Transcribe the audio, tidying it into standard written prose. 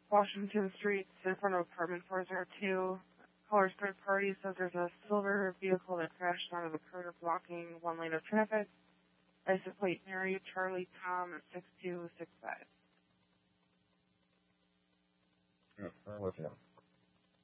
Washington Street in front of apartment 402. Caller's third party says there's a silver vehicle that crashed onto the curb blocking one lane of traffic. License plate Mary Charlie Tom 6265. I'm with you.